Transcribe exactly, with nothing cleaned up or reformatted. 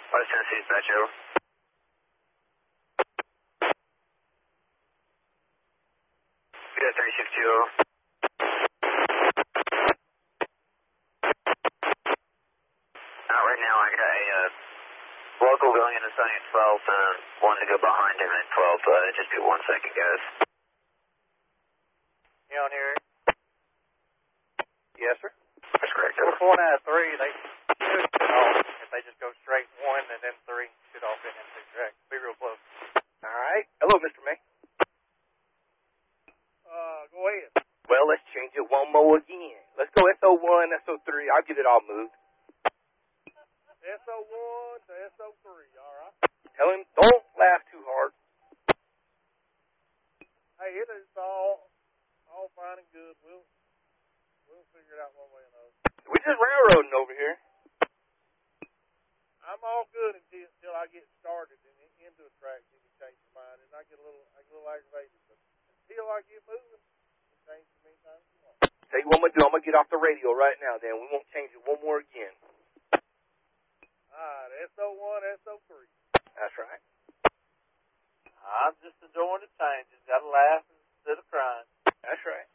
West Tennessee dispatch, over. Yeah, three six two, over. Not right now. I got a uh, local going into sign at twelve, uh, wanting to go behind him at twelve. Uh, just do one second, guys. You on here? Yes, sir. That's correct, over. four nine three, they should get off. If they just go straight one and then three, should off in into track. Be real close. All right. Hello, Mister May. Uh, go ahead. Well, let's change it one more again. Let's go S O one, S O three. I'll get it all moved. S O one to S O three, all right? Tell him, don't laugh too hard. Hey, it is all, all fine and good. We'll, we'll figure it out one way or another. We just railroading over here. I'm all good until, until I get started and into a track and you change your mind. And I get a little, I get a little aggravated. But until I get moving, you change it anytime you want. Tell you what I'm going to do. I'm going to get off the radio right now, then. We won't change it one more again. All right, S O one, S O three. That's right. I'm just enjoying the changes. Got to laugh instead of crying. That's right.